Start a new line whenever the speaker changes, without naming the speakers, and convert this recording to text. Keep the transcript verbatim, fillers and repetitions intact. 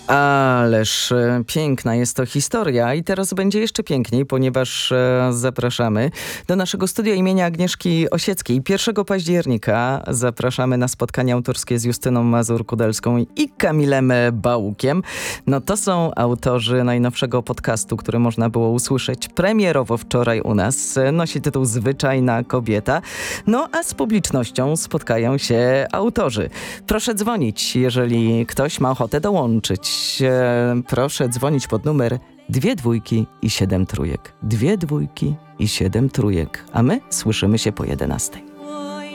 Ależ e, piękna jest to historia i teraz będzie jeszcze piękniej, ponieważ e, zapraszamy do naszego studia imienia Agnieszki Osieckiej. pierwszego października zapraszamy na spotkanie autorskie z Justyną Mazur-Kudelską i Kamilem Bałukiem. No to są autorzy najnowszego podcastu, który można było usłyszeć premierowo wczoraj u nas. Nosi tytuł Zwyczajna kobieta. No a z publicznością spotkają się autorzy. Proszę dzwonić, jeżeli ktoś ma ochotę dołączyć. Proszę dzwonić pod numer dwie dwójki i siedem trójek. Dwie dwójki i siedem trójek. A my słyszymy się po jedenastej.